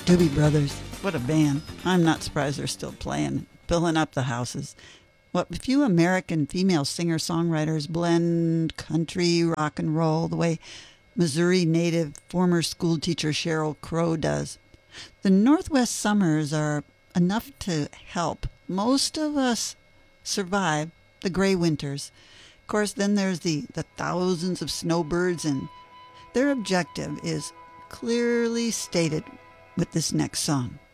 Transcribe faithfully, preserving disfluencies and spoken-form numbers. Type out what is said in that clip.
Doobie Brothers, what a band. I'm not surprised they're still playing, filling up the houses. What few American female singer-songwriters blend country, rock and roll the way Missouri native former schoolteacher Sheryl Crow does. The Northwest summers are enough to help most of us survive the gray winters. Of course, then there's the, the thousands of snowbirds, and their objective is clearly stated with this next song.